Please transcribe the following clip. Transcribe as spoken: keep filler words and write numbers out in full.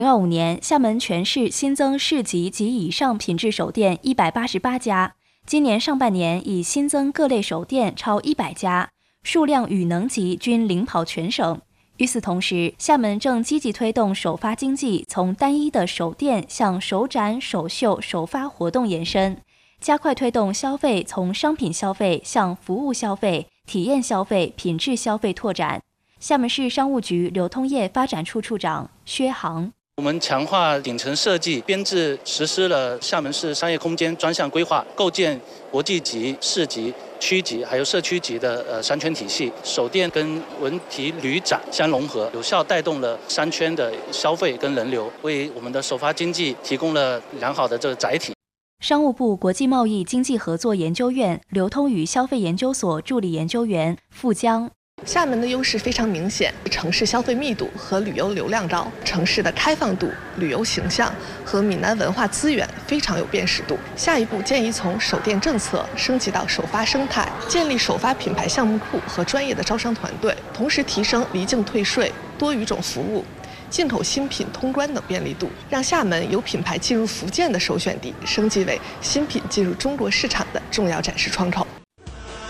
二零二五年，厦门全市新增市级及以上品质手店一百八十八家，今年上半年已新增各类手店超一百家，数量与能级均领跑全省。与此同时，厦门正积极推动首发经济从单一的手店向首展、首秀、首发活动延伸，加快推动消费从商品消费向服务消费、体验消费、品质消费拓展。厦门市商务局流通业发展处处长薛航。 我们强化顶层设计编制，实施了厦门市商业空间专项规划，构建国际级、市级、区级还有社区级的呃商圈体系。手店跟文体旅展相融合，有效带动了商圈的消费跟人流，为我们的首发经济提供了良好的这个载体。 商务部国际贸易经济合作研究院流通与消费研究所助理研究员傅江。 厦门的优势非常明显，城市消费密度和旅游流量高，城市的开放度、旅游形象和闽南文化资源非常有辨识度。下一步建议从手店政策升级到首发生态，建立首发品牌项目库和专业的招商团队，同时提升离境退税、多语种服务、进口新品通关等便利度，让厦门由品牌进入福建的首选地升级为新品进入中国市场的重要展示窗口。